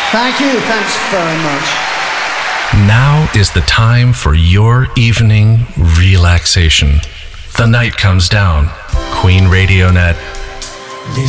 Thank you. Thanks very much. Now is the time for your evening relaxation. The night comes down. Queen Radio Net